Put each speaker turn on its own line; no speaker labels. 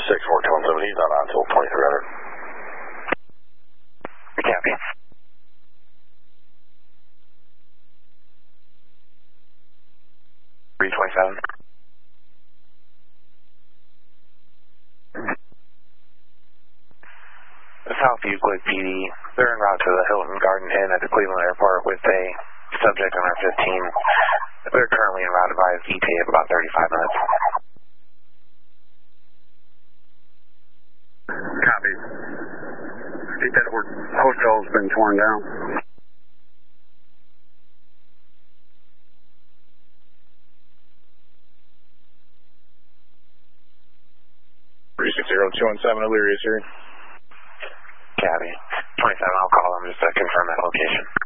64217, he's not on until 2300.
Copy. 327. South Euclid PD, they're en route to the Hilton Garden Inn at the Cleveland Airport with a subject on our 15. They're currently en route by ETA of about 35 minutes.
Copy. He said our hotel's been torn down.
Illyria here.
Copy. 27, I'll call them just to confirm that location.